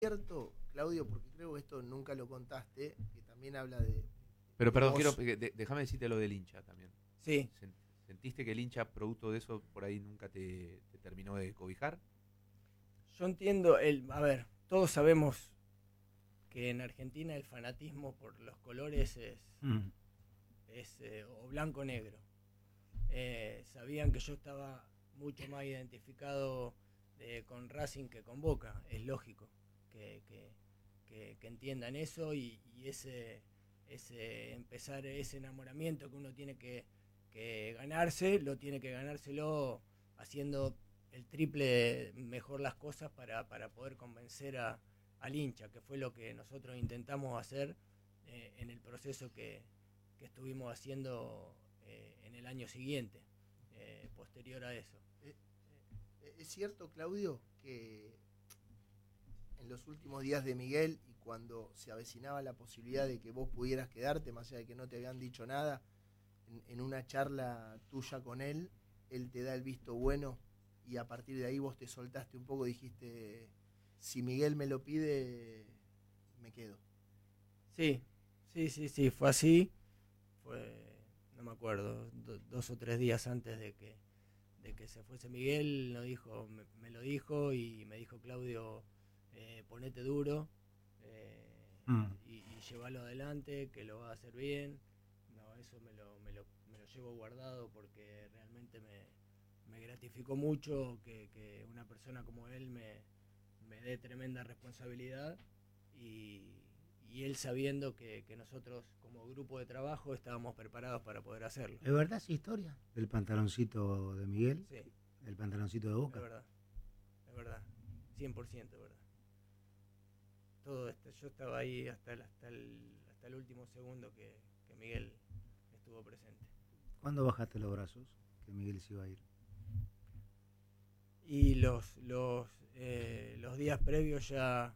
cierto, Claudio, porque creo que esto nunca lo contaste, que también habla de Pero perdón, vos. déjame decirte lo del hincha también. Sí, ¿Sentiste que el hincha, producto de eso, por ahí nunca te terminó de cobijar? yo entiendo, a ver, todos sabemos que en Argentina el fanatismo por los colores es o blanco o negro. Sabían que yo estaba mucho más identificado con Racing que con Boca, es lógico que entiendan eso y ese empezar ese enamoramiento que uno tiene que ganarse, lo tiene que ganárselo haciendo el triple mejor las cosas para poder convencer al hincha, que fue lo que nosotros intentamos hacer en el proceso que estuvimos haciendo en el año siguiente, posterior a eso. ¿Es cierto, Claudio, que en los últimos días de Miguel y cuando se avecinaba la posibilidad de que vos pudieras quedarte, más allá de que no te habían dicho nada, en una charla tuya con él te da el visto bueno y a partir de ahí vos te soltaste un poco, dijiste, si Miguel me lo pide, me quedo? Sí, fue así. No me acuerdo, 2 o 3 días antes de que se fuese Miguel, me lo dijo y me dijo, Claudio, ponete duro y llévalo adelante, que lo va a hacer bien. No, eso me lo llevo guardado porque realmente me gratificó mucho que una persona como él me dé tremenda responsabilidad y él sabiendo que nosotros como grupo de trabajo estábamos preparados para poder hacerlo. ¿Es verdad esa historia del pantaloncito de Miguel? Sí. El pantaloncito de Boca. Es verdad, 100% verdad. Todo esto, yo estaba ahí hasta el último segundo que Miguel estuvo presente. ¿Cuándo bajaste los brazos que Miguel se iba a ir? Y los días previos ya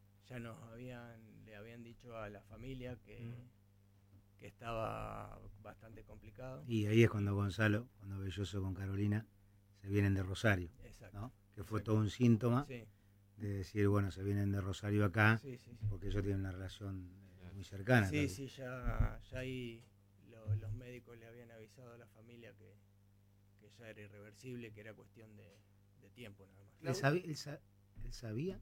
le habían dicho a la familia que estaba bastante complicado. Y ahí es cuando Gonzalo, cuando Belloso con Carolina, se vienen de Rosario. Exacto. ¿No? Que fue Exacto. todo un síntoma Sí. de decir, bueno, se vienen de Rosario acá, Sí. porque ellos tienen una relación muy cercana. Sí, ya ahí los médicos le habían avisado a la familia que ya era irreversible, que era cuestión de tiempo nada más. ¿Él sabía?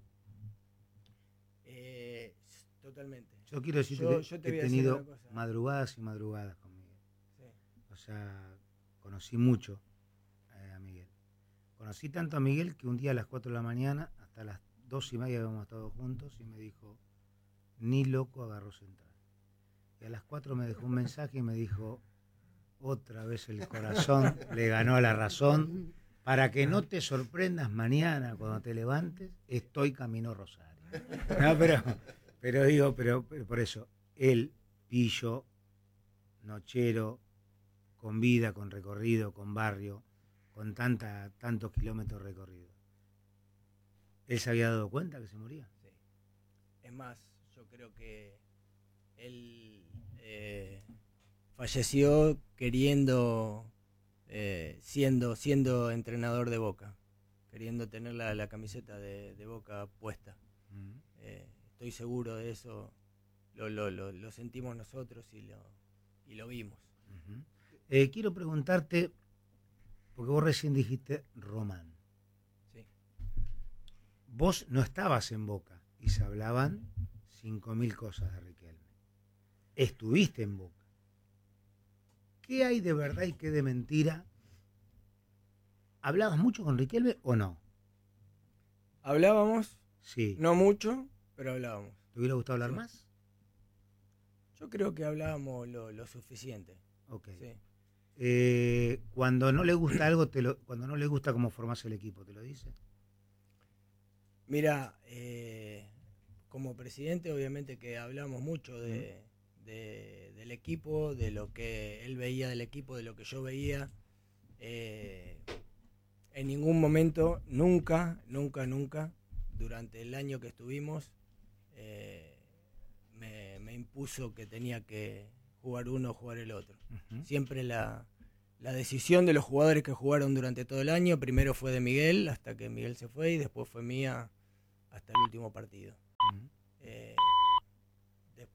Totalmente. Yo quiero decirte yo que te he voy a decir tenido una cosa. madrugadas y madrugadas con Miguel. Sí. O sea, conocí mucho a Miguel. Conocí tanto a Miguel que un día a las 4 de la mañana, hasta las 2:30 habíamos estado juntos y me dijo, ni loco agarró Central. Y a las 4 me dejó un mensaje y me dijo, otra vez el corazón le ganó a la razón, para que no te sorprendas mañana cuando te levantes, estoy camino a Rosario. No, pero por eso, él, pillo, nochero, con vida, con recorrido, con barrio, con tantos kilómetros recorridos. ¿Él se había dado cuenta que se moría? Sí. Es más, yo creo que él falleció queriendo, siendo entrenador de Boca, queriendo tener la camiseta de Boca puesta. Estoy seguro de eso, lo sentimos nosotros y lo vimos. Quiero preguntarte, porque vos recién dijiste Román. Sí. Vos no estabas en Boca y se hablaban 5.000 cosas de Riquelme. Estuviste en Boca. ¿Qué hay de verdad y qué de mentira? ¿Hablabas mucho con Riquelme o no? Hablábamos, Sí. no mucho, pero hablábamos. ¿Te hubiera gustado hablar más? Yo creo que hablábamos lo suficiente. Ok. Sí. Cuando no le gusta algo, cuando no le gusta cómo formás el equipo, ¿te lo dice? Mira, como presidente obviamente que hablamos mucho del equipo, de lo que él veía del equipo, de lo que yo veía. En ningún momento, nunca, durante el año que estuvimos, me impuso que tenía que jugar uno o jugar el otro. Siempre la decisión de los jugadores que jugaron durante todo el año, primero fue de Miguel hasta que Miguel se fue y después fue mía hasta el último partido.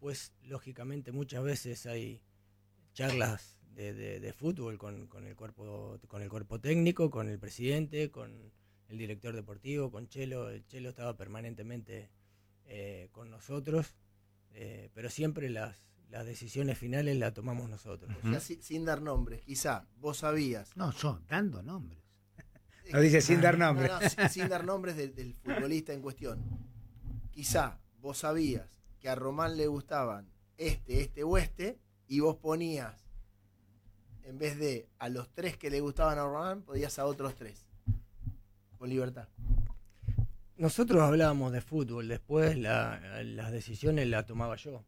después, lógicamente, muchas veces hay charlas de fútbol con el cuerpo técnico, con el presidente, con el director deportivo, con Chelo. El Chelo estaba permanentemente con nosotros, pero siempre las decisiones finales las tomamos nosotros. O sea, sin dar nombres, quizá vos sabías. No, yo dando nombres. No dice sin dar nombres. No, sin dar nombres del futbolista en cuestión. Quizá vos sabías que a Román le gustaban este o este, y vos ponías, en vez de a los 3 que le gustaban a Román, podías a otros 3. Con libertad. Nosotros hablábamos de fútbol, después las decisiones las tomaba yo,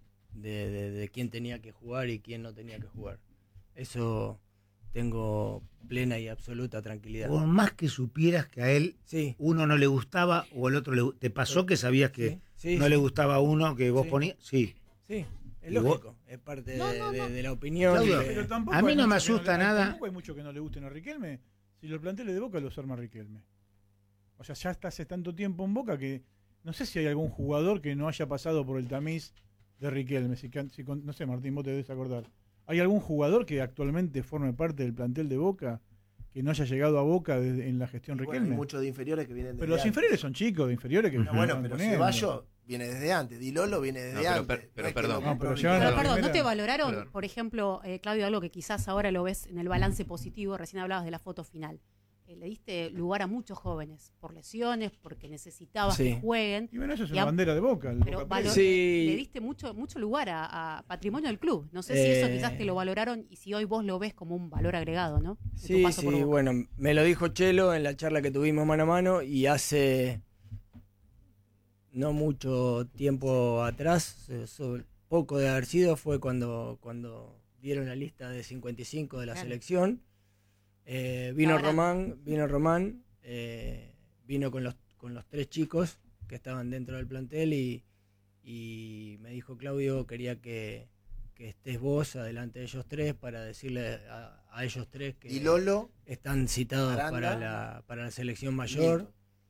de quién tenía que jugar y quién no tenía que jugar. Eso tengo plena y absoluta tranquilidad. Por más que supieras que a él uno no le gustaba o el otro ¿te pasó que sabías que no le gustaba a uno que vos ponías? Sí. Sí, es lógico, es parte de la opinión. Claudio, pero a mí no me asusta nada. Tampoco hay mucho que no le gusten a Riquelme. Si los planteles de Boca los arma Riquelme. O sea, ya está hace tanto tiempo en Boca que no sé si hay algún jugador que no haya pasado por el tamiz de Riquelme. No sé, Martín, vos te debes acordar. ¿Hay algún jugador que actualmente forme parte del plantel de Boca que no haya llegado a Boca en la gestión Riquelme? Bueno, hay muchos de inferiores que vienen desde Pero los antes. inferiores son chicos, de inferiores que bueno, pero Ceballos viene desde antes, Di Lolo viene desde antes. Pero perdón. pero perdón, ¿no te valoraron, por ejemplo, Claudio, algo que quizás ahora lo ves en el balance positivo? Recién hablabas de la foto final. Le diste lugar a muchos jóvenes por lesiones, porque necesitabas que jueguen. Y bueno, eso es una bandera de Boca. Pero le diste mucho lugar a patrimonio del club. No sé si eso quizás te lo valoraron y si hoy vos lo ves como un valor agregado, ¿no? Sí, bueno, me lo dijo Chelo en la charla que tuvimos mano a mano, y hace no mucho tiempo atrás, poco de haber sido, fue cuando dieron la lista de 55 de la selección. Vino Román, vino con los 3 chicos que estaban dentro del plantel y me dijo: Claudio, quería que estés vos adelante de ellos 3 para decirle a ellos 3 que Lolo, están citados para la selección mayor.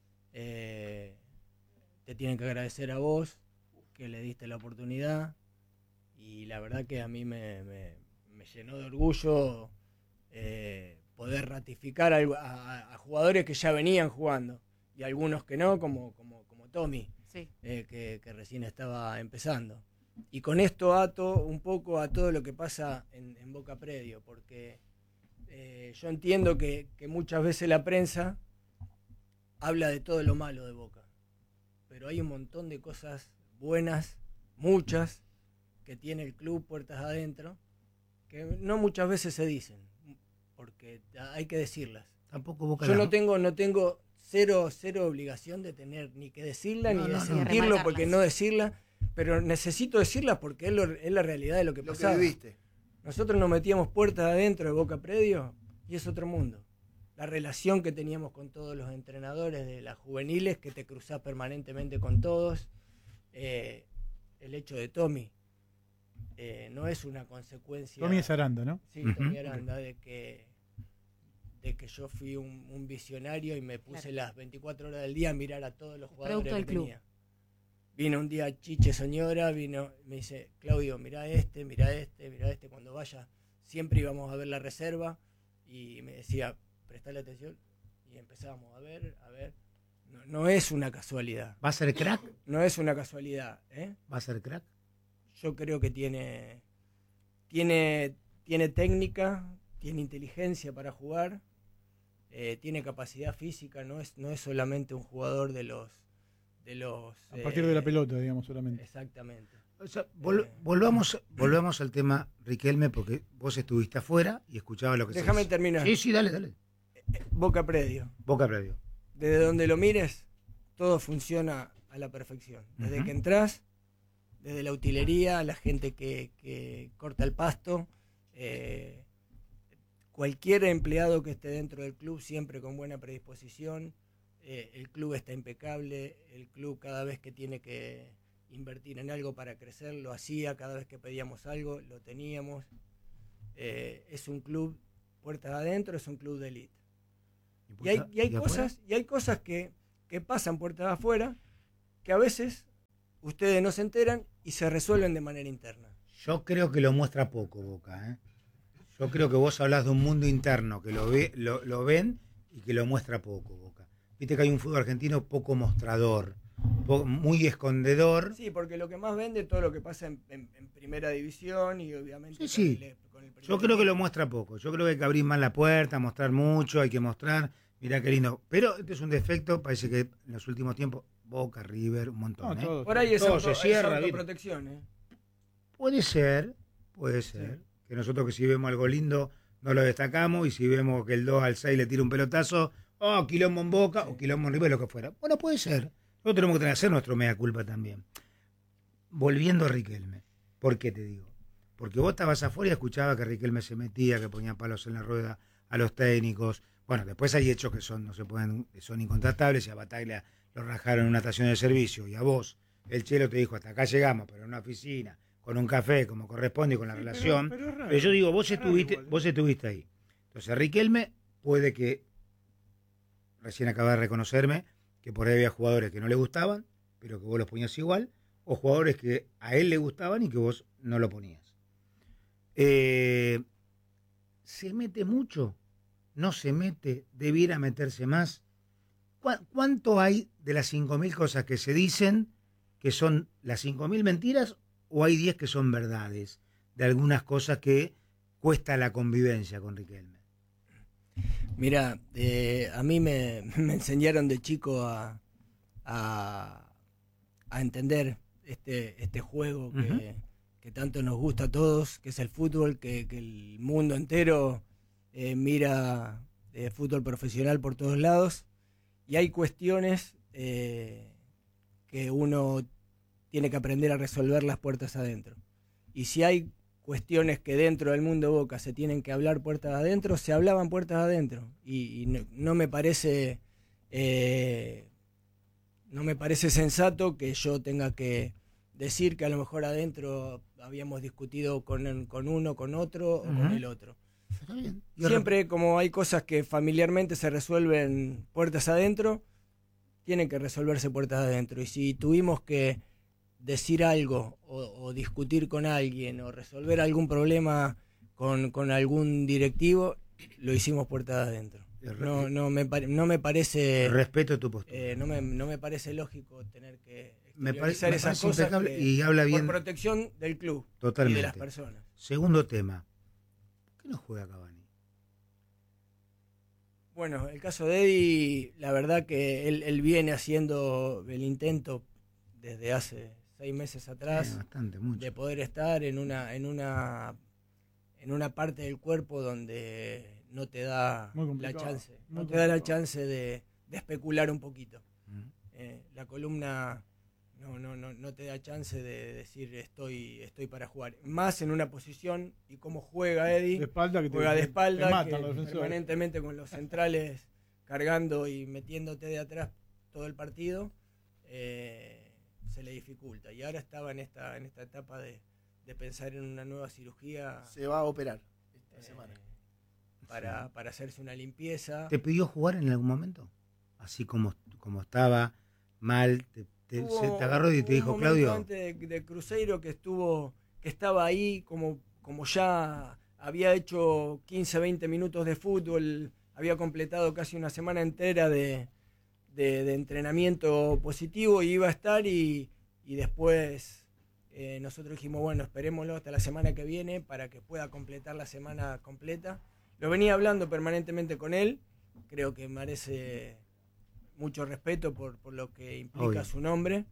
Te tienen que agradecer a vos que le diste la oportunidad, y la verdad que a mí me llenó de orgullo poder ratificar a jugadores que ya venían jugando y algunos que no, como Tommy, que recién estaba empezando. Y con esto ato un poco a todo lo que pasa en Boca Predio, porque yo entiendo que muchas veces la prensa habla de todo lo malo de Boca, pero hay un montón de cosas buenas, muchas, que tiene el club puertas adentro, que no muchas veces se dicen, porque hay que decirlas. Tampoco Boca. Yo no tengo cero obligación de tener ni que decirla ni de sentirlo porque no decirla, pero necesito decirlas porque es la realidad de lo que pasaba. que viviste. Nosotros nos metíamos puertas adentro de Boca Predio y es otro mundo. La relación que teníamos con todos los entrenadores de las juveniles, que te cruzás permanentemente con todos. El hecho de Tommy no es una consecuencia. Tommy es Aranda, ¿no? Sí, Tommy Aranda, de que yo fui un visionario y me puse las 24 horas del día a mirar a todos los jugadores que tenía. Vino un día Chiche Soñora, me dice: Claudio, mirá este, cuando vaya, siempre íbamos a ver la reserva, y me decía: prestale atención, y empezábamos a ver. No es una casualidad. ¿Va a ser crack? No es una casualidad, ¿Va a ser crack? Yo creo que tiene técnica, tiene inteligencia para jugar, tiene capacidad física, no es solamente un jugador de los a partir de la pelota, digamos, solamente. Exactamente. O sea, volvamos al tema Riquelme, porque vos estuviste afuera y escuchabas lo que Déjame terminar. Sí, dale. Boca Predio. Desde donde lo mires, todo funciona a la perfección. Desde que entras, desde la utilería, la gente que corta el pasto, cualquier empleado que esté dentro del club siempre con buena predisposición. El club está impecable, el club cada vez que tiene que invertir en algo para crecer lo hacía, cada vez que pedíamos algo lo teníamos. Es un club puertas adentro, es un club de élite. Y hay cosas que pasan puertas afuera que a veces ustedes no se enteran y se resuelven de manera interna. Yo creo que lo muestra poco Boca, ¿eh? Yo creo que vos hablás de un mundo interno que lo ven y que lo muestra poco Boca. Viste que hay un fútbol argentino poco mostrador, muy escondedor. Sí, porque lo que más vende es todo lo que pasa en primera división y obviamente Sí. con el primer Yo creo que lo equipo. muestra poco. Yo creo que hay que abrir más la puerta, mostrar mucho, hay que mostrar. Mirá qué lindo. Pero este es un defecto, parece que en los últimos tiempos, Boca, River, un montón. No, ¿eh? todo. Por ahí es, Todo se cierra, ¿viste? autoprotección, ¿eh? Puede ser. Que nosotros que si vemos algo lindo no lo destacamos y si vemos que el 2 al 6 le tira un pelotazo, quilombo en Boca o quilombo en River, lo que fuera. Bueno, puede ser. Nosotros tenemos que hacer nuestro mea culpa también. Volviendo a Riquelme. ¿Por qué te digo? Porque vos estabas afuera y escuchabas que Riquelme se metía, que ponía palos en la rueda a los técnicos. Bueno, después hay hechos que son incontratables y a Bataglia lo rajaron en una estación de servicio y a vos, el Chelo te dijo, hasta acá llegamos, pero en una oficina, con un café, como corresponde y con la relación. Pero es raro. Pero yo digo, vos Es raro igual. estuviste ahí. Entonces, Riquelme puede que, recién acaba de reconocerme, que por ahí había jugadores que no le gustaban, pero que vos los ponías igual, o jugadores que a él le gustaban y que vos no lo ponías. ¿Se mete mucho? ¿No se mete? ¿Debiera meterse más? ¿Cuánto hay de las 5.000 cosas que se dicen que son las 5.000 mentiras o hay 10 que son verdades de algunas cosas que cuesta la convivencia con Riquelme? Mira, a mí me enseñaron de chico a entender este juego que tanto nos gusta a todos, que es el fútbol, que el mundo entero mira fútbol profesional por todos lados, y hay cuestiones que uno tiene que aprender a resolver las puertas adentro. Y si hay cuestiones que dentro del mundo Boca se tienen que hablar puertas adentro, se hablaban puertas adentro. Y no me parece sensato que yo tenga que decir que a lo mejor adentro habíamos discutido con uno, con otro o con el otro. Está bien. Siempre como hay cosas que familiarmente se resuelven puertas adentro, tienen que resolverse puertas adentro. Y si tuvimos que decir algo o discutir con alguien o resolver algún problema con algún directivo, lo hicimos puertas adentro. No me parece... Respeto tu postura. no me parece lógico tener que Me exteriorizar parece esas cosas impecable y habla bien. por protección del club Totalmente. y de las personas. Segundo tema. ¿Por qué no juega Cavani? Bueno, el caso de Eddie, la verdad que él viene haciendo el intento desde hace 6 meses atrás Bastante, mucho. de poder estar en una parte del cuerpo donde no te da Muy la complicado, chance, muy no te da la complicado. chance de especular un poquito. Mm. La columna no te da chance de decir estoy para jugar. Más en una posición y cómo juega Eddie. De espalda que Juega de te espalda, matan que los defensores. permanentemente con los centrales cargando y metiéndote de atrás todo el partido, se le dificulta. Y ahora estaba en esta etapa de pensar en una nueva cirugía. Se va a operar esta semana. Para hacerse una limpieza. ¿Te pidió jugar en algún momento? Así como estaba mal, te agarró y te dijo, un Claudio. momento antes de Cruzeiro que estaba ahí como ya había hecho 15, 20 minutos de fútbol, había completado casi una semana entera de entrenamiento positivo y iba a estar y después nosotros dijimos, bueno, esperémoslo hasta la semana que viene para que pueda completar la semana completa. Lo venía hablando permanentemente con él, creo que merece mucho respeto por lo que implica Obvio. su nombre.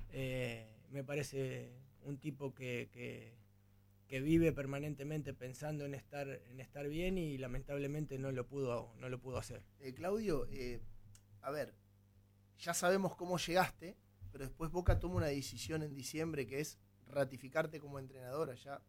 Me parece un tipo que vive permanentemente pensando en estar bien y lamentablemente no lo pudo hacer. Claudio, a ver, ya sabemos cómo llegaste, pero después Boca toma una decisión en diciembre que es ratificarte como entrenador allá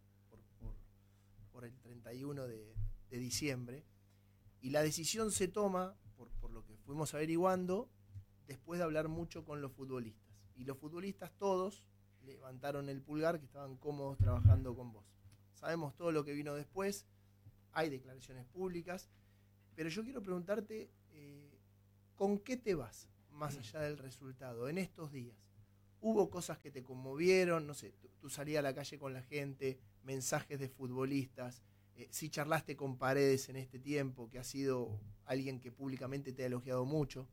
por el 31 de diciembre, y la decisión se toma, por lo que fuimos averiguando, después de hablar mucho con los futbolistas. Y los futbolistas todos levantaron el pulgar, que estaban cómodos trabajando con vos. Sabemos todo lo que vino después, hay declaraciones públicas, pero yo quiero preguntarte, ¿con qué te vas, más allá del resultado, en estos días? ¿Hubo cosas que te conmovieron? No sé, tú salías a la calle con la gente, mensajes de futbolistas. Si charlaste con Paredes en este tiempo, que ha sido alguien que públicamente te ha elogiado mucho.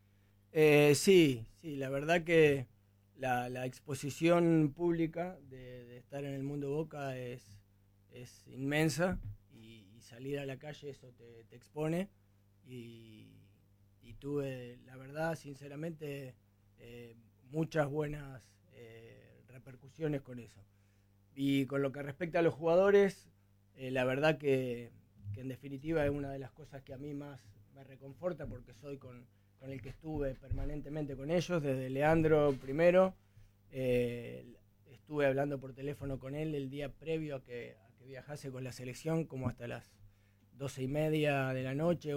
Sí, la verdad que la exposición pública de estar en el mundo Boca es inmensa y salir a la calle eso te expone y tuve, la verdad, sinceramente, muchas buenas repercusiones con eso. Y con lo que respecta a los jugadores, la verdad que en definitiva es una de las cosas que a mí más me reconforta porque soy con el que estuve permanentemente con ellos, desde Leandro primero. Estuve hablando por teléfono con él el día previo a que viajase con la selección, como hasta las 12:30 de la noche,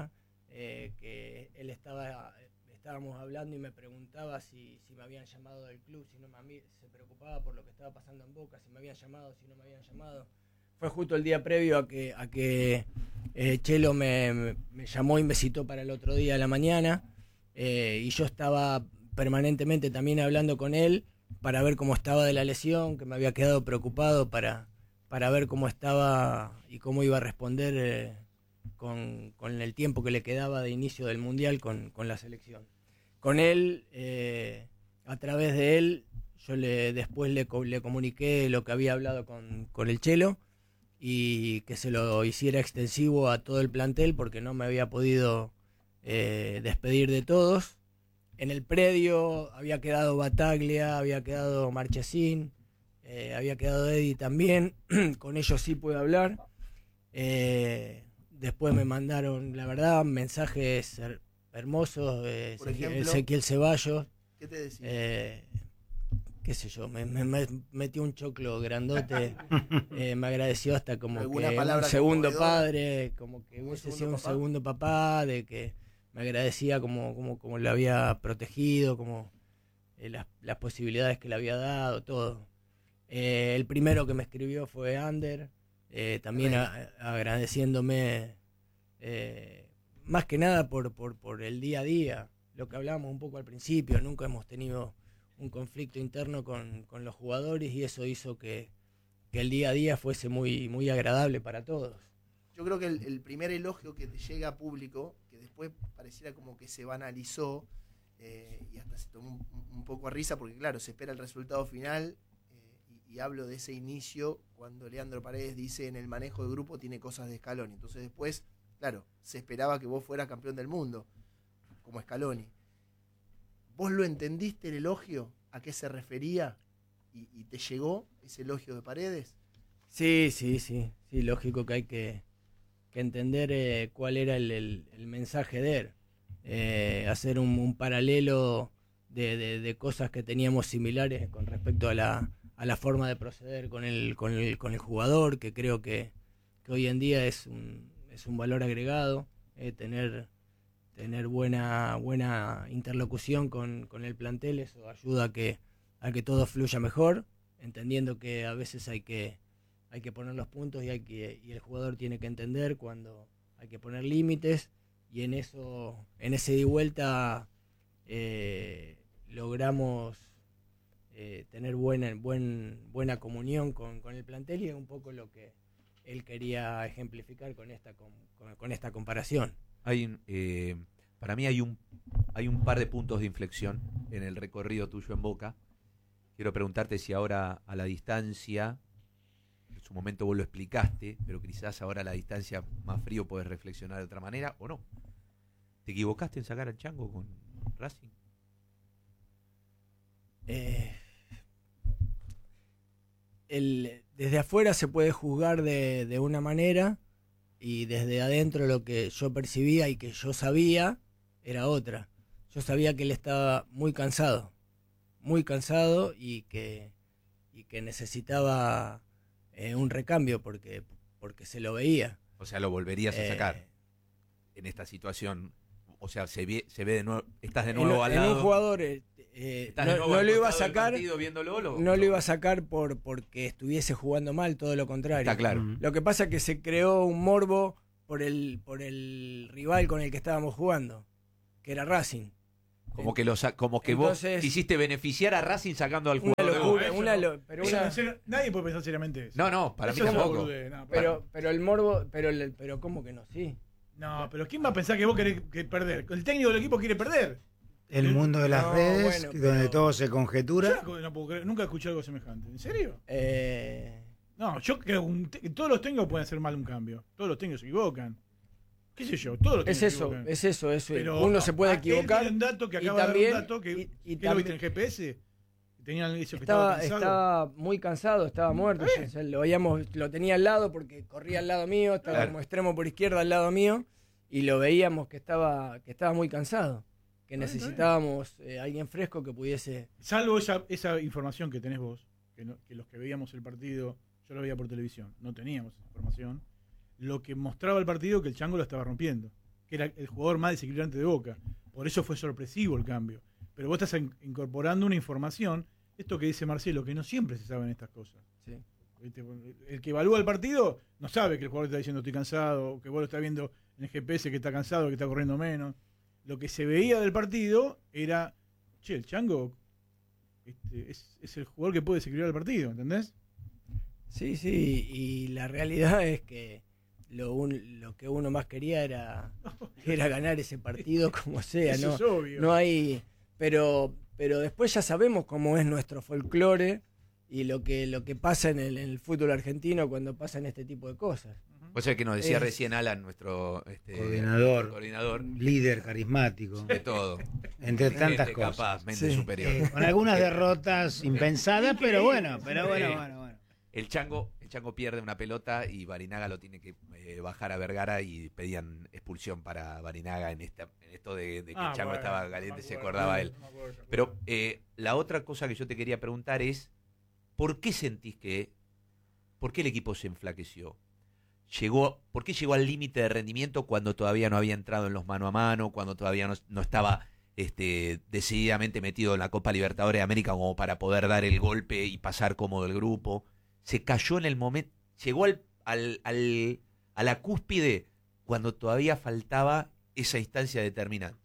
que él estábamos hablando y me preguntaba si me habían llamado del club, se preocupaba por lo que estaba pasando en Boca, si me habían llamado, si no me habían llamado. Fue justo el día previo a que Chelo me llamó y me citó para el otro día a la mañana, y yo estaba permanentemente también hablando con él para ver cómo estaba de la lesión, que me había quedado preocupado para ver cómo estaba y cómo iba a responder con el tiempo que le quedaba de inicio del Mundial con la selección. Con él, a través de él, yo después le comuniqué lo que había hablado con el Chelo y que se lo hiciera extensivo a todo el plantel porque no me había podido despedir de todos. En el predio había quedado Bataglia, había quedado Marchesín, había quedado Eddie también, con ellos sí puedo hablar. Después me mandaron, la verdad, mensajes hermosos, Por ejemplo, Ezequiel Ceballos. ¿Qué te decía? Qué sé yo, me metió un choclo grandote, me agradeció hasta como que un segundo padre, como que hubiese sido un segundo papá, de que me agradecía como le había protegido, como las posibilidades que le había dado, todo. El primero que me escribió fue Ander, también agradeciéndome, más que nada por el día a día, lo que hablábamos un poco al principio. Nunca hemos tenido un conflicto interno con los jugadores y eso hizo que el día a día fuese muy, muy agradable para todos. Yo creo que el primer elogio que te llega a público, que después pareciera como que se banalizó y hasta se tomó un poco a risa, porque claro, se espera el resultado final, y hablo de ese inicio cuando Leandro Paredes dice en el manejo de grupo tiene cosas de Scaloni. Entonces después, claro, se esperaba que vos fueras campeón del mundo, como Scaloni. ¿Vos lo entendiste el elogio? ¿A qué se refería? ¿Y te llegó ese elogio de Paredes? Sí, lógico que hay que entender cuál era el mensaje de él. Hacer un paralelo de cosas que teníamos similares con respecto a la forma de proceder con el jugador, que creo que hoy en día es un valor agregado, tener buena interlocución con el plantel. Eso ayuda a que todo fluya mejor, entendiendo que a veces hay que poner los puntos y el jugador tiene que entender cuando hay que poner límites, y en ese ida y vuelta logramos tener buena comunión con el plantel, y es un poco lo que él quería ejemplificar con esta comparación. Para mí hay un par de puntos de inflexión en el recorrido tuyo en Boca. Quiero preguntarte si ahora a la distancia, en su momento vos lo explicaste, pero quizás ahora a la distancia más frío podés reflexionar de otra manera, ¿o no? ¿Te equivocaste en sacar al Chango con Racing? Desde afuera se puede juzgar de una manera, y desde adentro lo que yo percibía y que yo sabía era otra. Yo sabía que él estaba muy cansado y que necesitaba un recambio porque se lo veía. O sea, lo volverías a sacar en esta situación. O sea, se ve de nuevo, estás de nuevo al lado. En un jugador no lo iba a sacar, no lo iba a sacar porque estuviese jugando mal, todo lo contrario. Está claro. Lo que pasa es que se creó un morbo por el rival con el que estábamos jugando, que era Racing. Como que entonces, vos quisiste beneficiar a Racing sacando al jugador de Boca. Nadie puede pensar seriamente eso. No, para mí tampoco. Pero el morbo, pero ¿cómo que no? Sí. No, pero ¿quién va a pensar que vos querés perder? El técnico del equipo quiere perder. El mundo de las redes, donde todo se conjetura. Yo no puedo creer, nunca escuché algo semejante. ¿En serio? No, yo creo que todos los técnicos pueden hacer mal un cambio. Todos los técnicos se equivocan. ¿Qué sé yo? Todos los técnicos es eso. Pero uno se puede equivocar. Él tiene un dato que acaba de dar un dato que lo viste en el GPS. Tenían eso que estaba muy cansado, estaba muerto. Lo tenía al lado porque corría al lado mío, estaba como extremo por izquierda al lado mío y lo veíamos que estaba muy cansado. Que necesitábamos alguien fresco que pudiese... Salvo esa información que tenés vos, que los que veíamos el partido, yo lo veía por televisión, no teníamos esa información, lo que mostraba el partido que el Chango lo estaba rompiendo, que era el jugador más desequilibrante de Boca. Por eso fue sorpresivo el cambio. Pero vos estás incorporando una información, esto que dice Marcelo, que no siempre se saben estas cosas. Sí. El que evalúa el partido no sabe que el jugador está diciendo estoy cansado, o que vos lo estás viendo en el GPS que está cansado, que está corriendo menos. Lo que se veía del partido era, el Chango es el jugador que puede desequilibrar el partido, ¿entendés? Sí, y la realidad es que lo que uno más quería era ganar ese partido como sea. Eso es obvio. No hay, pero después ya sabemos cómo es nuestro folclore y lo que pasa en el fútbol argentino cuando pasan este tipo de cosas. Vos sabés que nos decía recién Alan, nuestro coordinador, líder carismático. De todo. Entre tantas cosas. Capaz, mente superior. Con algunas derrotas impensadas, pero bueno. El Chango pierde una pelota y Barinaga lo tiene que bajar a Vergara y pedían expulsión para Barinaga en esto de que el Chango estaba caliente, se acordaba él. Pero la otra cosa que yo te quería preguntar es, ¿por qué sentís por qué el equipo se enflaqueció? ¿Por qué llegó al límite de rendimiento cuando todavía no había entrado en los mano a mano, cuando todavía no estaba decididamente metido en la Copa Libertadores de América como para poder dar el golpe y pasar cómodo el grupo? Se cayó en el momento, llegó a la cúspide cuando todavía faltaba esa instancia determinante.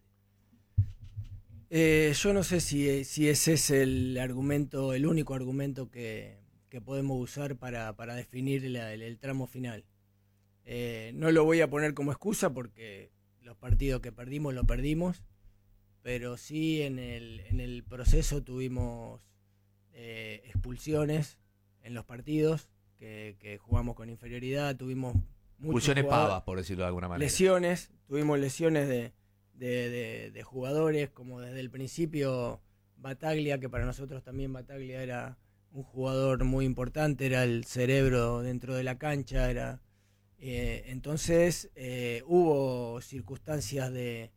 Yo no sé si ese es el único argumento que podemos usar para definir el tramo final. No lo voy a poner como excusa porque los partidos que perdimos, los perdimos, pero sí en el proceso tuvimos expulsiones en los partidos que jugamos con inferioridad, tuvimos expulsiones pavas, por decirlo de alguna manera. Tuvimos lesiones de jugadores, como desde el principio Bataglia, que para nosotros también Bataglia era un jugador muy importante, era el cerebro dentro de la cancha, entonces hubo circunstancias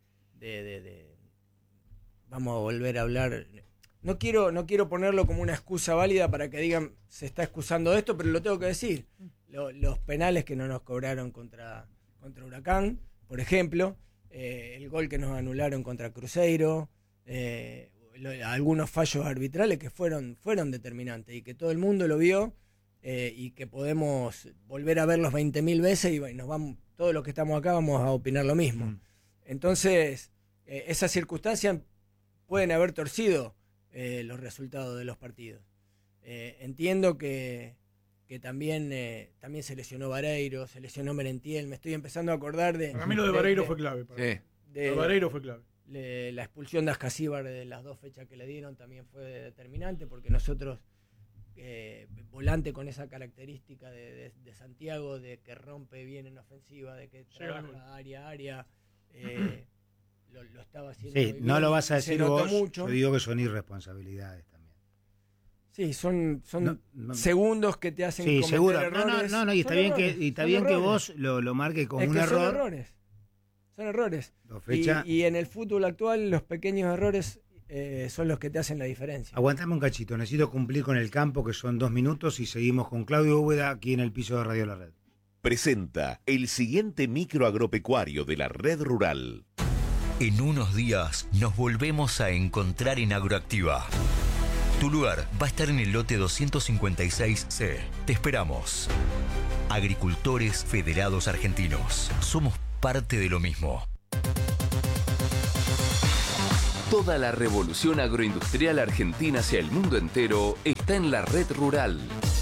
vamos a volver a hablar. No quiero ponerlo como una excusa válida para que digan se está excusando de esto, pero lo tengo que decir. Los penales que no nos cobraron contra Huracán, por ejemplo, el gol que nos anularon contra Cruzeiro, algunos fallos arbitrales que fueron determinantes y que todo el mundo lo vio y que podemos volver a verlos 20.000 veces y nos vamos, todos los que estamos acá vamos a opinar lo mismo. Entonces, esas circunstancias pueden haber torcido los resultados de los partidos. Entiendo que también se lesionó Vareiro, se lesionó Merentiel, me estoy empezando a acordar de... Para mí lo de Vareiro fue clave. Vareiro fue clave. La expulsión de Ascasíbar de las 2 fechas que le dieron también fue determinante porque nosotros, volante con esa característica de Santiago, de que rompe bien en ofensiva, de que trabaja área, lo estaba haciendo muy bien. No lo vas a decir vos, mucho. Yo digo que son irresponsabilidades también. Sí, son segundos que te hacen cometer seguro. errores. No, y está bien que vos lo marques como un error. Son errores. Y en el fútbol actual los pequeños errores son los que te hacen la diferencia. Aguantame un cachito, necesito cumplir con el campo, que son 2 minutos, y seguimos con Claudio Úbeda aquí en el piso de Radio La Red. Presenta el siguiente micro agropecuario de la Red Rural. En unos días nos volvemos a encontrar en Agroactiva. Tu lugar va a estar en el lote 256C. Te esperamos. Agricultores Federados Argentinos. Somos parte de lo mismo. Toda la revolución agroindustrial argentina hacia el mundo entero está en la red rural.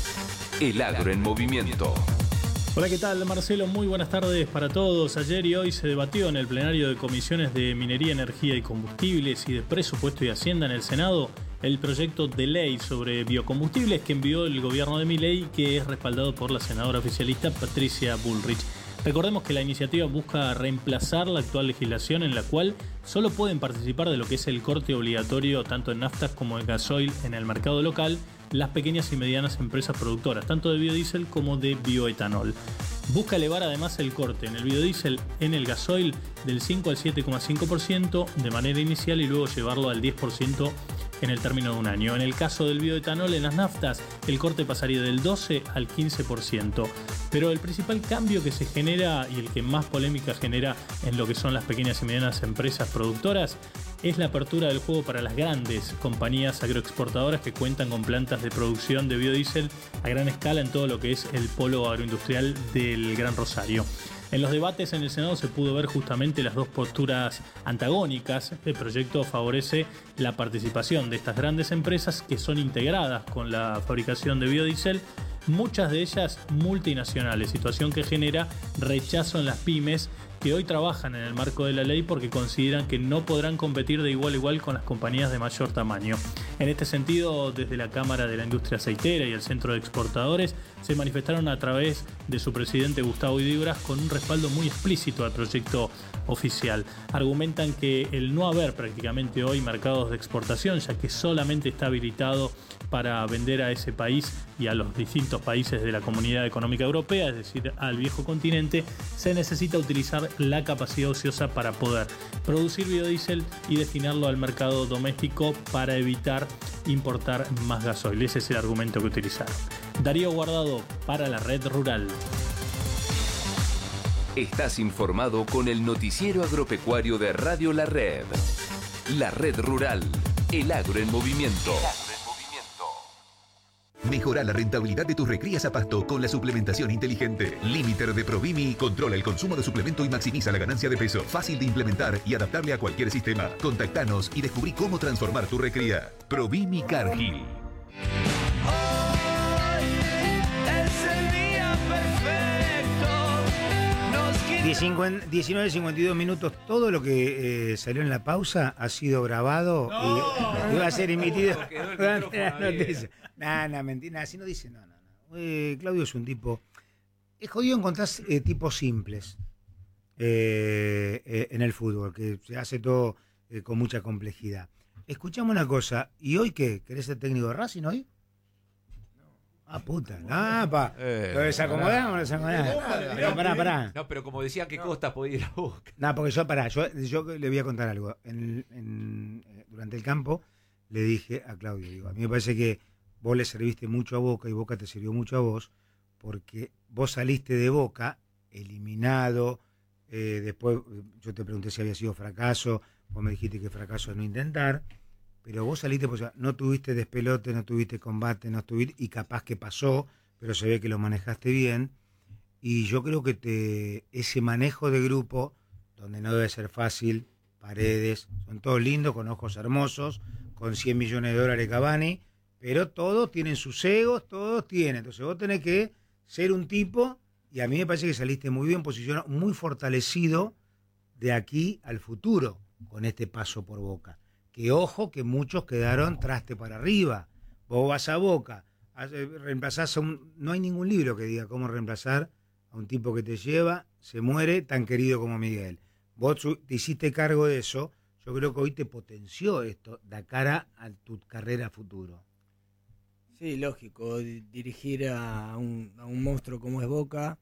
El agro en movimiento. Hola, ¿qué tal? Marcelo, muy buenas tardes para todos. Ayer y hoy se debatió en el plenario de comisiones de Minería, Energía y Combustibles y de Presupuesto y Hacienda en el Senado el proyecto de ley sobre biocombustibles que envió el gobierno de Milei, que es respaldado por la senadora oficialista Patricia Bullrich. Recordemos que la iniciativa busca reemplazar la actual legislación en la cual solo pueden participar de lo que es el corte obligatorio tanto en naftas como en gasoil en el mercado local las pequeñas y medianas empresas productoras, tanto de biodiesel como de bioetanol. Busca elevar además el corte en el biodiesel, en el gasoil, del 5 al 7,5% de manera inicial y luego llevarlo al 10% en el término de un año. En el caso del bioetanol en las naftas, el corte pasaría del 12 al 15%. Pero el principal cambio que se genera y el que más polémica genera en lo que son las pequeñas y medianas empresas productoras es la apertura del juego para las grandes compañías agroexportadoras que cuentan con plantas de producción de biodiesel a gran escala en todo lo que es el polo agroindustrial del Gran Rosario. En los debates en el Senado se pudo ver justamente las dos posturas antagónicas. El proyecto favorece la participación de estas grandes empresas que son integradas con la fabricación de biodiesel, muchas de ellas multinacionales, situación que genera rechazo en las pymes que hoy trabajan en el marco de la ley porque consideran que no podrán competir de igual a igual con las compañías de mayor tamaño. En este sentido, desde la Cámara de la Industria Aceitera y el Centro de Exportadores se manifestaron a través de su presidente Gustavo Idígoras con un respaldo muy explícito al proyecto oficial. Argumentan que el no haber prácticamente hoy mercados de exportación, ya que solamente está habilitado para vender a ese país y a los distintos países de la Comunidad Económica Europea, es decir, al viejo continente, se necesita utilizar la capacidad ociosa para poder producir biodiesel y destinarlo al mercado doméstico para evitar importar más gasoil. Ese es el argumento que utilizaron. Darío Guardado para la Red Rural. Estás informado con el noticiero agropecuario de Radio La Red. La Red Rural, el agro en movimiento. Mejora la rentabilidad de tus recrías a pasto con la suplementación inteligente. Limiter de Provimi controla el consumo de suplemento y maximiza la ganancia de peso. Fácil de implementar y adaptable a cualquier sistema. Contactanos y descubrí cómo transformar tu recría. Provimi Cargill. 19:52 minutos. Todo lo que salió en la pausa ha sido grabado y va a ser emitido durante las noticias. Mentira, así no dice. No. Claudio es un tipo. Es jodido encontrar tipos simples en el fútbol, que se hace todo con mucha complejidad. Escuchamos una cosa. ¿Y hoy qué? ¿Querés ser técnico de Racing hoy? Puta. ¿Lo desacomodamos o no desacomodamos? Pero pará. No, pero como decía que Costa podía ir a Boca. No, porque yo le voy a contar algo. Durante el campo le dije a Claudio, a mí me parece que vos le serviste mucho a Boca y Boca te sirvió mucho a vos, porque vos saliste de Boca eliminado, después yo te pregunté si había sido fracaso, vos me dijiste que fracaso es no intentar, pero vos saliste, pues no tuviste despelote, no tuviste combate, y capaz que pasó, pero se ve que lo manejaste bien, y yo creo que ese manejo de grupo, donde no debe ser fácil, Paredes, son todos lindos, con ojos hermosos, con 100 millones de dólares Cavani, pero todos tienen sus egos, todos tienen, entonces vos tenés que ser un tipo, y a mí me parece que saliste muy bien posicionado, muy fortalecido de aquí al futuro, con este paso por Boca. Que ojo que muchos quedaron traste para arriba. Vos vas a Boca, reemplazás no hay ningún libro que diga cómo reemplazar a un tipo que te lleva, se muere, tan querido como Miguel. Vos te hiciste cargo de eso, yo creo que hoy te potenció esto, de cara a tu carrera futuro. Sí, lógico, dirigir a un monstruo como es Boca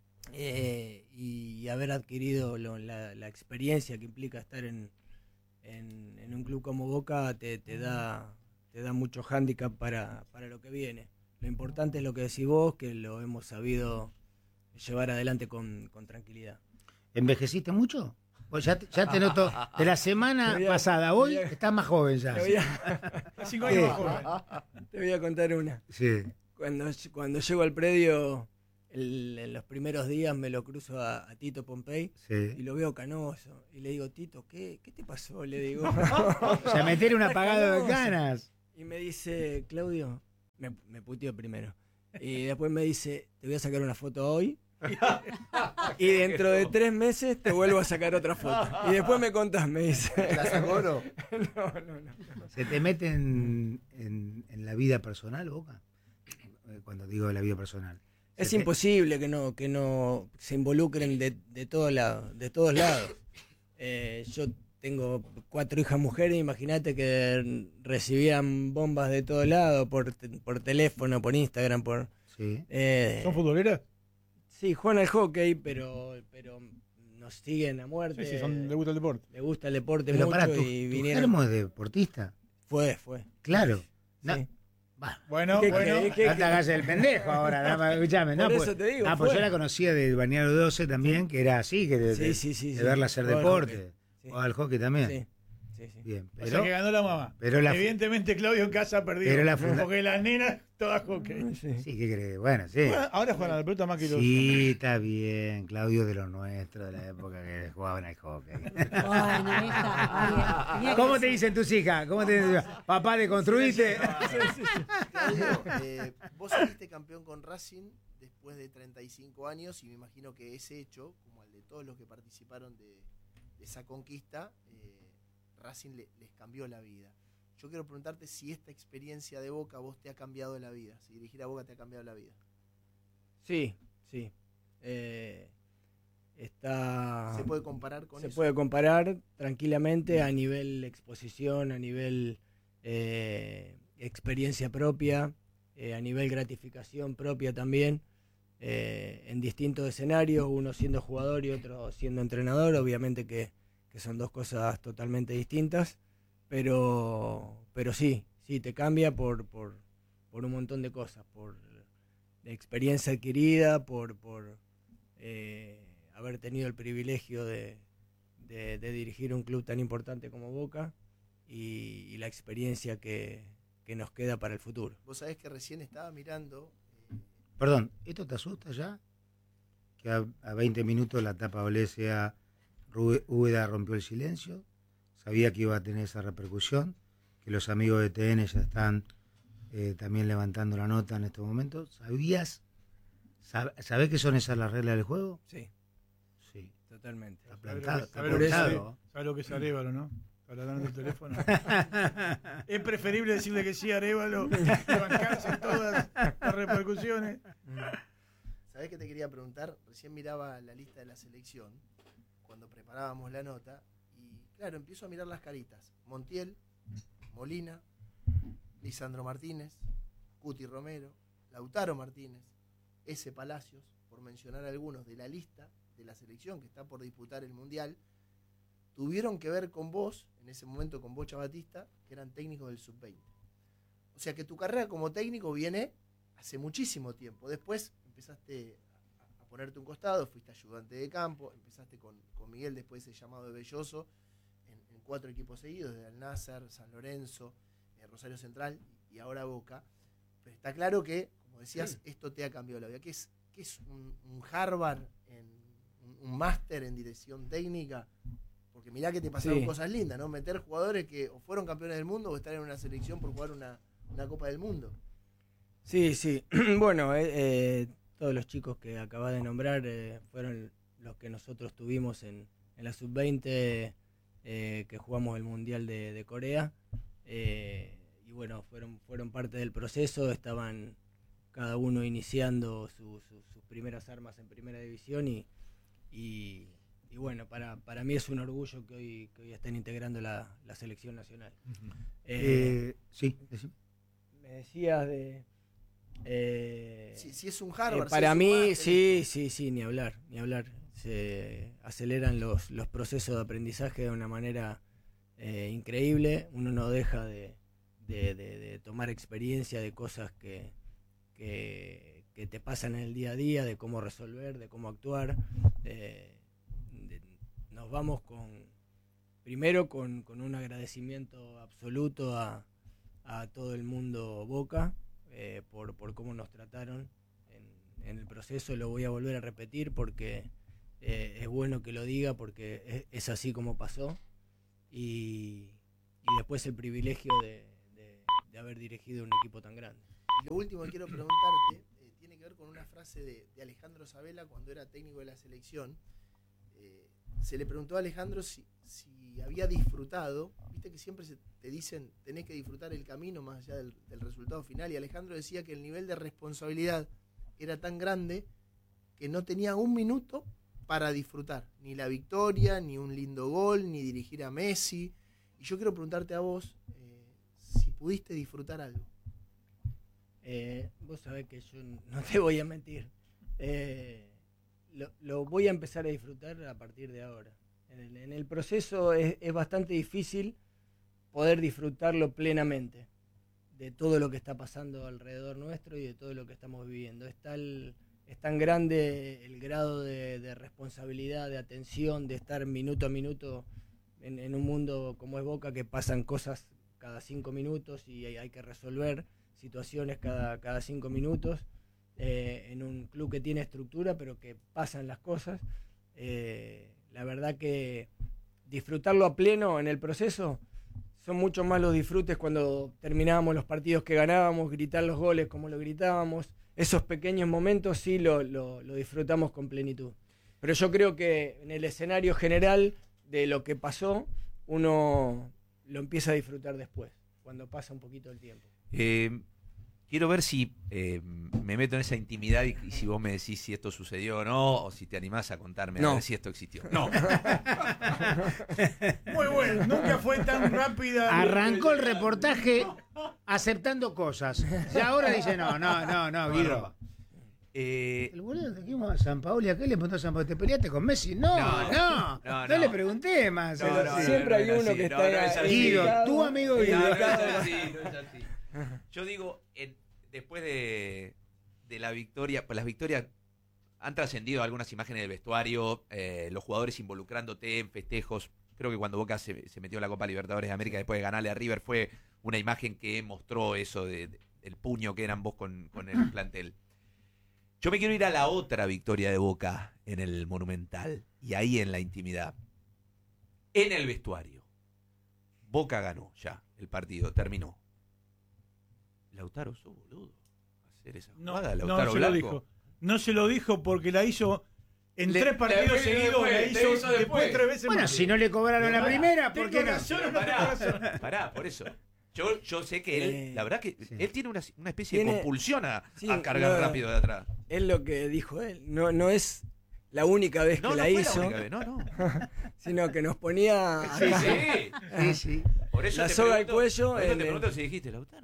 y haber adquirido la experiencia que implica estar en un club como Boca te da mucho hándicap para lo que viene. Lo importante es lo que decís vos, que lo hemos sabido llevar adelante con tranquilidad. ¿Envejeciste mucho? Pues ya te noto, de la semana pasada, hoy estás más joven ya. 5 años más joven. Te voy a contar una. Sí. Cuando llego al predio, en los primeros días me lo cruzo a Tito Pompey y lo veo canoso. Y le digo, Tito, ¿qué te pasó? Le digo. Se meter un apagado de canas. Y me dice, Claudio, me puteó primero. Y después me dice, te voy a sacar una foto hoy. Y dentro de 3 meses te vuelvo a sacar otra foto. Y después me contás, me dice. ¿La sacó o no? No. ¿Se te mete en la vida personal, Boca? Cuando digo la vida personal. Es imposible que no se involucren de todos lados. Yo tengo 4 hijas mujeres, imagínate que recibían bombas de todos lados, por teléfono, por Instagram, Sí. ¿Son futboleras? Sí, juegan al hockey, pero nos siguen a muerte. Sí, les gusta el deporte. Le gusta el deporte Pero mucho para, y ¿tu vinieron. Germo es deportista? Fue. Claro. Sí. Bueno. ¿Qué- No te hagas el pendejo ahora, escuchame. Por Pues, eso te digo, pues fue. yo la conocía del Balneario 12 también, que era así, que de verla hacer Jugaba al deporte. hockey. Sí. O al hockey también. Sí. Bien, O sea que ganó la mamá. Evidentemente Claudio en casa perdió. Porque las nenas todas hockey. Sí, ¿qué crees? Bueno, sí. Ahora juegan a la pelota más que los Sí, está bien. Claudio de los nuestros, de la época que jugaban al hockey. ¿Cómo te dicen tus hijas? ¿Cómo te dicen? Papá, ¿deconstruiste? Claudio, vos saliste campeón con Racing después de 35 años y me imagino que ese hecho, como el de todos los que participaron de esa conquista, Racing les cambió la vida. Yo quiero preguntarte si esta experiencia de Boca vos te ha cambiado la vida, si dirigir a Boca te ha cambiado la vida. Sí. ¿Se puede comparar con eso? Se puede comparar tranquilamente a nivel exposición, a nivel experiencia propia, a nivel gratificación propia también, en distintos escenarios, uno siendo jugador y otro siendo entrenador, obviamente que son 2 cosas totalmente distintas, pero sí, te cambia por un montón de cosas, por experiencia adquirida, por haber tenido el privilegio de dirigir un club tan importante como Boca y la experiencia que nos queda para el futuro. Vos sabés que recién estaba mirando... Perdón, ¿esto te asusta ya? Que a 20 minutos la tapa Olesea, Úbeda rompió el silencio, sabía que iba a tener esa repercusión, que los amigos de TN ya están también levantando la nota en estos momentos. ¿Sabés que son esas las reglas del juego? Sí. Sí. Totalmente. Está plantado. ¿Sabes lo que es Arévalo, no? Para darle el teléfono. Es preferible decirle que sí a Arévalo que bancarse todas las repercusiones. ¿Sabés qué te quería preguntar? Recién miraba la lista de la selección cuando preparábamos la nota y claro, empiezo a mirar las caritas. Montiel, Molina, Lisandro Martínez, Cuti Romero, Lautaro Martínez, S. Palacios, por mencionar algunos de la lista de la selección que está por disputar el Mundial, tuvieron que ver con vos, en ese momento con Bocha Batista, que eran técnicos del Sub-20. O sea que tu carrera como técnico viene hace muchísimo tiempo. Después empezaste a ponerte un costado, fuiste ayudante de campo, empezaste con Miguel después de ese llamado de Belloso, en 4 equipos seguidos, de Al-Nassr, San Lorenzo, Rosario Central y ahora Boca. Pero está claro que, como decías, esto te ha cambiado la vida. ¿Qué es un Harvard, un máster en dirección técnica? Porque mirá que te pasaron cosas lindas, ¿no? Meter jugadores que o fueron campeones del mundo o estar en una selección por jugar una Copa del Mundo. Sí. Bueno, todos los chicos que acabas de nombrar fueron los que nosotros tuvimos en la Sub-20 que jugamos el Mundial de Corea. Y bueno, fueron parte del proceso, estaban cada uno iniciando sus primeras armas en primera división y bueno, para mí es un orgullo que hoy estén integrando la selección nacional. Sí. Me decías de... si es un Harvard. Para mí, sí, ni hablar. Se aceleran los procesos de aprendizaje de una manera increíble. Uno no deja de tomar experiencia de cosas que te pasan en el día a día, de cómo resolver, de cómo actuar. Nos vamos primero con un agradecimiento absoluto a todo el mundo Boca por cómo nos trataron en el proceso, lo voy a volver a repetir porque es bueno que lo diga, porque es así como pasó. Y después el privilegio de haber dirigido un equipo tan grande. Y lo último que quiero preguntarte tiene que ver con una frase de Alejandro Sabella cuando era técnico de la selección. Se le preguntó a Alejandro si había disfrutado, viste que siempre te dicen tenés que disfrutar el camino más allá del resultado final, y Alejandro decía que el nivel de responsabilidad era tan grande que no tenía un minuto para disfrutar, ni la victoria, ni un lindo gol, ni dirigir a Messi. Y yo quiero preguntarte a vos si pudiste disfrutar algo. Vos sabés que yo no te voy a mentir. Lo voy a empezar a disfrutar a partir de ahora. En el proceso es bastante difícil poder disfrutarlo plenamente de todo lo que está pasando alrededor nuestro y de todo lo que estamos viviendo. Es tan grande el grado de responsabilidad, de atención, de estar minuto a minuto en un mundo como es Boca, que pasan cosas cada 5 minutos y hay que resolver situaciones cada 5 minutos. En un club que tiene estructura, pero que pasan las cosas. La verdad que disfrutarlo a pleno en el proceso son mucho más los disfrutes cuando terminábamos los partidos que ganábamos, gritar los goles como lo gritábamos. Esos pequeños momentos sí lo disfrutamos con plenitud. Pero yo creo que en el escenario general de lo que pasó, uno lo empieza a disfrutar después, cuando pasa un poquito el tiempo. Quiero ver si me meto en esa intimidad y si vos me decís si esto sucedió o no, o si te animás a contarme a ver si esto existió. No. Muy bueno, nunca fue tan rápida. Arrancó el reportaje aceptando cosas. Y ahora dice, no, Guido. El boludo que fuimos a San Paolo y acá le preguntó a San Paolo, ¿te peleaste con Messi? No le pregunté más. Siempre hay uno que está Guido, tu amigo Guido. No es así. Yo digo, después de la victoria, pues las victorias han trascendido algunas imágenes del vestuario, los jugadores involucrándote en festejos. Creo que cuando Boca se metió en la Copa Libertadores de América después de ganarle a River fue una imagen que mostró eso del puño que eran vos con el plantel. Yo me quiero ir a la otra victoria de Boca en el Monumental y ahí en la intimidad. En el vestuario. Boca ganó ya el partido, terminó. Lautaro, sos boludo. Hacer esa jugada, Lautaro Blanco. No se lo dijo porque la hizo en 3 partidos seguidos. La hizo después 3 veces. Bueno, si no le cobraron la primera, ¿por qué no? Pará, por eso. Yo sé que él, la verdad que él tiene una especie de compulsión a cargar rápido de atrás. Es lo que dijo él. No es la única vez que la hizo. Sino que nos ponía sí. Por eso la soga al cuello. Te pregunto si dijiste Lautaro.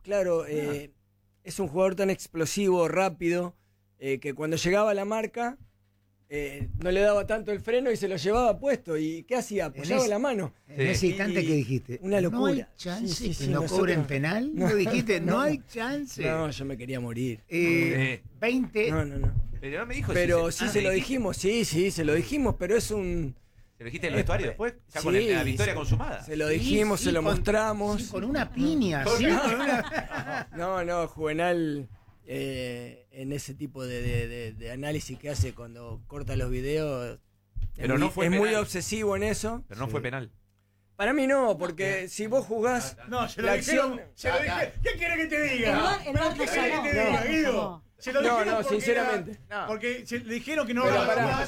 Es un jugador tan explosivo, rápido, que cuando llegaba a la marca no le daba tanto el freno y se lo llevaba puesto. ¿Y qué hacía? Apoyaba la mano. En ese instante que dijiste, una locura. No hay chance que no cobren penal. ¿No dijiste? No hay chance. No, yo me quería morir. 20. No. Pero no me dijo se lo dijimos. Sí, se lo dijimos, pero es un... ¿Se lo dijiste en el vestuario después? Ya con la victoria consumada. Se lo dijimos, se lo mostramos. Con una piña. No, Juvenal, en ese tipo de análisis que hace cuando corta los videos, pero es muy obsesivo en eso. Pero no fue penal. Para mí no, porque si vos jugás la acción... ¿Qué quiere que te diga? ¿Qué quiere que te diga, Guido? No, sinceramente. Porque le dijeron que no pero pará.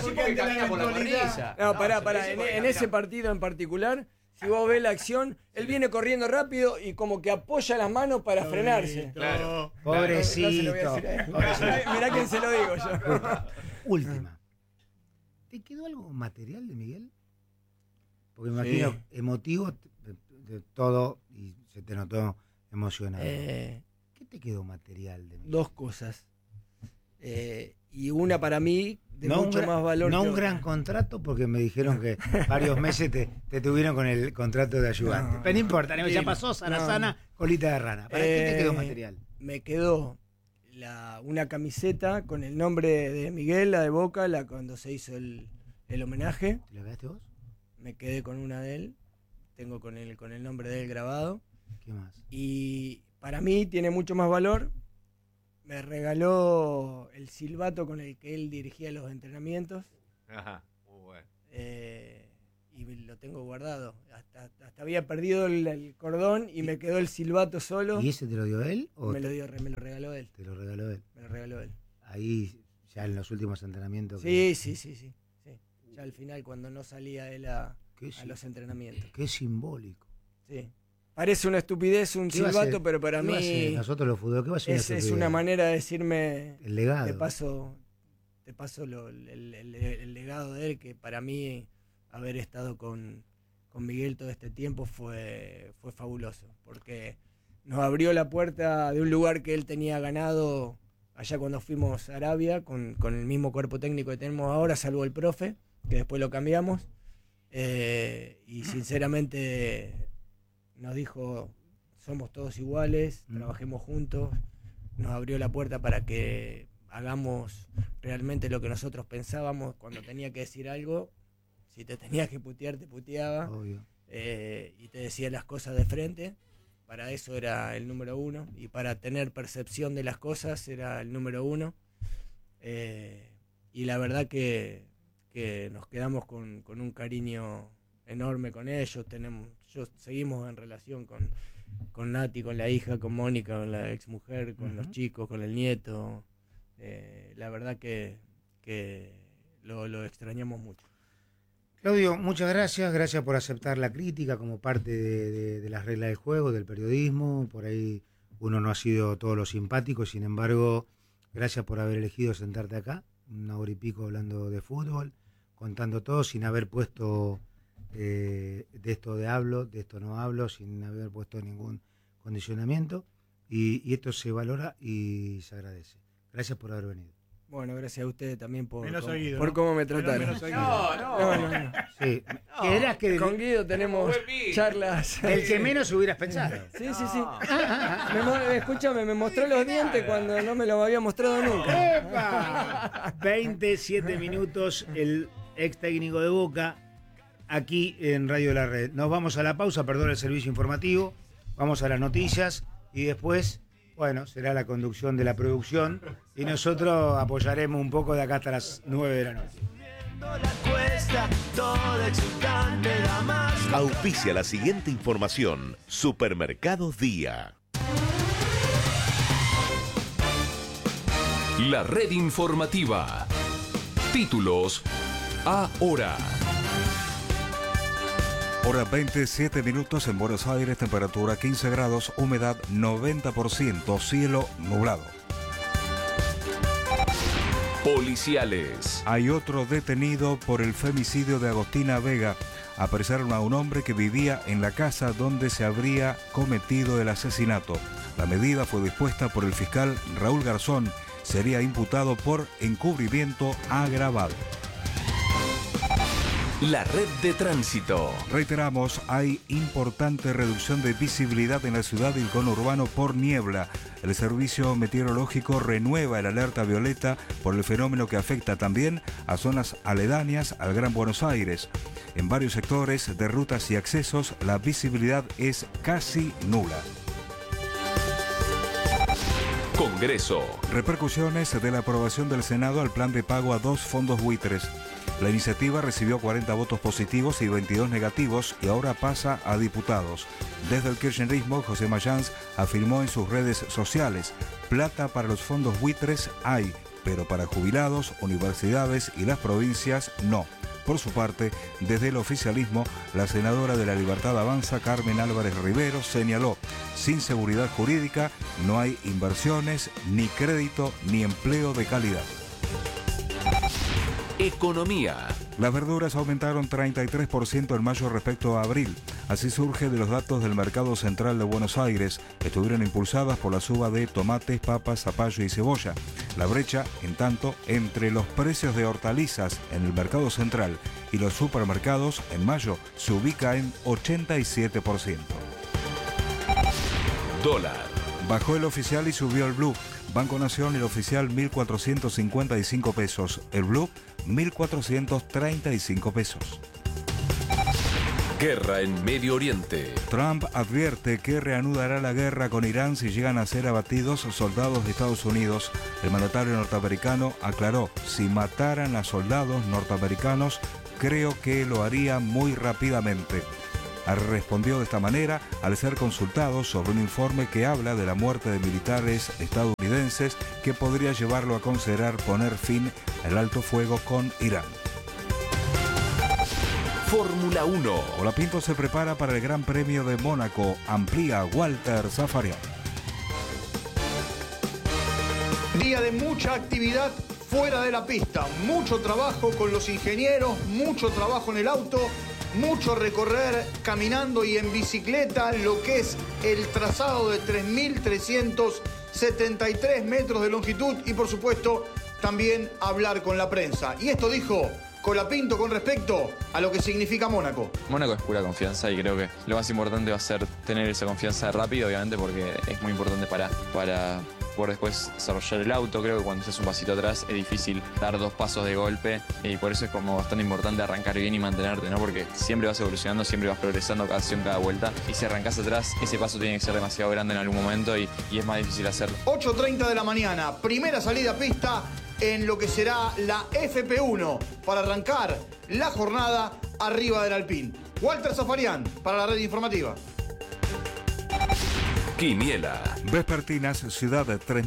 Pará. En ese partido en particular, si vos ves la acción, él viene corriendo rápido y como que apoya las manos para frenarse. Claro. Pobrecito. Mirá quién se lo digo yo. Última. ¿Te quedó algo material de Miguel? Porque me imagino emotivo de todo y se te notó emocionado. ¿Qué te quedó material de Miguel? 2 cosas. Y una para mí de mucho más valor. No un gran contrato, porque me dijeron que varios meses te tuvieron con el contrato de ayudante. Pero no importa, ya pasó, sana, colita de rana. ¿Para qué te quedó material? Me quedó una camiseta con el nombre de Miguel, la de Boca, cuando se hizo el homenaje. ¿Te la quedaste vos? Me quedé con una de él. Tengo con el nombre de él grabado. ¿Qué más? Y para mí tiene mucho más valor me regaló el silbato con el que él dirigía los entrenamientos. Ajá, muy bueno. Y lo tengo guardado. Hasta había perdido el cordón y me quedó el silbato solo. ¿Y ese te lo dio él? Me lo regaló él. Te lo regaló él. Me lo regaló él. Ahí, ya en los últimos entrenamientos. Sí. Ya al final, cuando no salía él a los entrenamientos. Qué simbólico. Sí. Parece una estupidez un silbato, pero para mí nosotros los fútbol, ¿qué va a ser es una manera de decirme el legado. Te paso el legado de él, que para mí haber estado con Miguel todo este tiempo fue fabuloso, porque nos abrió la puerta de un lugar que él tenía ganado allá cuando fuimos a Arabia, con el mismo cuerpo técnico que tenemos ahora, salvo el profe, que después lo cambiamos, y sinceramente nos dijo, somos todos iguales, trabajemos juntos, nos abrió la puerta para que hagamos realmente lo que nosotros pensábamos. Cuando tenía que decir algo, si te tenías que putear, te puteaba, y te decía las cosas de frente. Para eso era el número 1, y para tener percepción de las cosas era el número 1. Y la verdad que nos quedamos con un cariño enorme con ellos. Seguimos en relación con Nati, con la hija, con Mónica, con la exmujer, con los chicos, con el nieto. La verdad que lo extrañamos mucho. Claudio, muchas gracias por aceptar la crítica como parte de las reglas del juego, del periodismo. Por ahí uno no ha sido todo lo simpático, sin embargo, gracias por haber elegido sentarte acá, 1 hora y pico hablando de fútbol, contando todo sin haber puesto de esto hablo, de esto no hablo, sin haber puesto ningún condicionamiento, y esto se valora y se agradece. Gracias por haber venido. Bueno, gracias a ustedes también por Guido, cómo me trataron. No. Sí. Que con Guido tenemos charlas. El que menos hubieras pensado. Sí. Escúchame, me mostró los dientes cuando no me los había mostrado nunca. ¡Epa! 27 minutos, el ex técnico de Boca, aquí en Radio La Red. Nos vamos a la pausa, perdón el servicio informativo, vamos a las noticias y después, bueno, será la conducción de la producción y nosotros apoyaremos un poco de acá hasta las 9 de la noche. Auspicia la siguiente información. Supermercados Día. La red informativa. Títulos ahora. Hora 27 minutos en Buenos Aires, temperatura 15 grados, humedad 90%, cielo nublado. Policiales. Hay otro detenido por el femicidio de Agostina Vega. Apresaron a un hombre que vivía en la casa donde se habría cometido el asesinato. La medida fue dispuesta por el fiscal Raúl Garzón. Sería imputado por encubrimiento agravado. La red de tránsito. Reiteramos, hay importante reducción de visibilidad en la ciudad y el conurbano por niebla. El servicio meteorológico renueva el alerta violeta por el fenómeno que afecta también a zonas aledañas al Gran Buenos Aires. En varios sectores de rutas y accesos la visibilidad es casi nula. Congreso. Repercusiones de la aprobación del Senado al plan de pago a 2 fondos buitres. La iniciativa recibió 40 votos positivos y 22 negativos y ahora pasa a diputados. Desde el kirchnerismo, José Mayans afirmó en sus redes sociales: plata para los fondos buitres hay, pero para jubilados, universidades y las provincias no. Por su parte, desde el oficialismo, la senadora de La Libertad Avanza, Carmen Álvarez Rivero, señaló: sin seguridad jurídica no hay inversiones, ni crédito, ni empleo de calidad. Economía. Las verduras aumentaron 33% en mayo respecto a abril. Así surge de los datos del Mercado Central de Buenos Aires. Estuvieron impulsadas por la suba de tomates, papas, zapallo y cebolla. La brecha, en tanto, entre los precios de hortalizas en el Mercado Central y los supermercados en mayo se ubica en 87%. Dólar. Bajó el oficial y subió el blue. Banco Nación, el oficial 1.455 pesos. El blue, 1.435 pesos. Guerra en Medio Oriente. Trump advierte que reanudará la guerra con Irán si llegan a ser abatidos soldados de Estados Unidos. El mandatario norteamericano aclaró: si mataran a soldados norteamericanos, creo que lo haría muy rápidamente. Respondió de esta manera al ser consultado sobre un informe que habla de la muerte de militares estadounidenses que podría llevarlo a considerar poner fin al alto fuego con Irán. Fórmula 1. Colapinto se prepara para el Gran Premio de Mónaco. Amplía Walter Zafarian. Día de mucha actividad fuera de la pista. Mucho trabajo con los ingenieros, mucho trabajo en el auto, mucho recorrer caminando y en bicicleta lo que es el trazado de 3.373 metros de longitud y, por supuesto, también hablar con la prensa. Y esto dijo Colapinto con respecto a lo que significa Mónaco. Mónaco es pura confianza y creo que lo más importante va a ser tener esa confianza rápido, obviamente, porque es muy importante para poder después desarrollar el auto. Creo que cuando haces un pasito atrás es difícil dar 2 pasos de golpe y por eso es como bastante importante arrancar bien y mantenerte, ¿no? Porque siempre vas evolucionando, siempre vas progresando cada sesión, cada vuelta, y si arrancás atrás, ese paso tiene que ser demasiado grande en algún momento y es más difícil hacerlo. 8:30 de la mañana, primera salida a pista en lo que será la FP1 para arrancar la jornada arriba del Alpine. Walter Zafarian para la red informativa. Quiniela. Vespertinas, Ciudad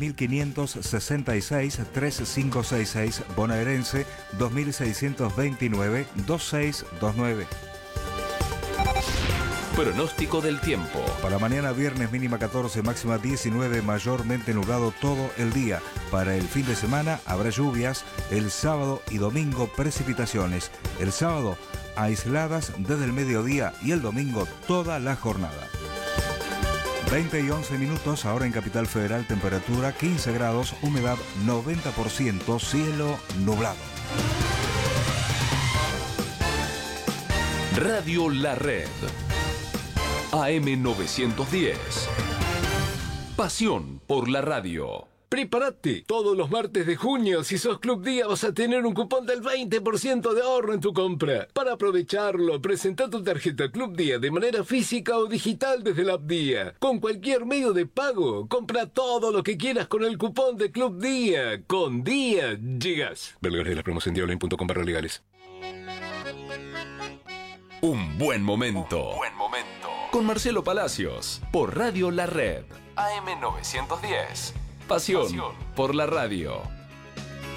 3566-3566, Bonaerense 2629-2629. Pronóstico del tiempo. Para mañana viernes mínima 14, máxima 19, mayormente nublado todo el día. Para el fin de semana habrá lluvias, el sábado y domingo precipitaciones. El sábado aisladas desde el mediodía y el domingo toda la jornada. 20 y 11 minutos, ahora en Capital Federal, temperatura 15 grados, humedad 90%, cielo nublado. Radio La Red. AM 910. Pasión por la radio. Prepárate, todos los martes de junio, si sos Club Día vas a tener un cupón del 20% de ahorro en tu compra. Para aprovecharlo, presenta tu tarjeta Club Día de manera física o digital desde la app Día. Con cualquier medio de pago, compra todo lo que quieras con el cupón de Club Día. Con Día llegas. Ver legales de la promoción diablo.com/legales. Un buen momento. Con Marcelo Palacios, por Radio La Red. AM 910. Pasión por la radio.